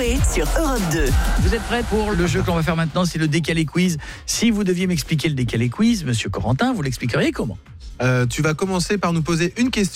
Coé sur Europe 2. Vous êtes prêts pour le jeu que l'on va faire maintenant, c'est le décalé quiz. Si vous deviez m'expliquer le décalé quiz, monsieur Corentin, vous l'expliqueriez comment ? Tu vas commencer par nous poser une question.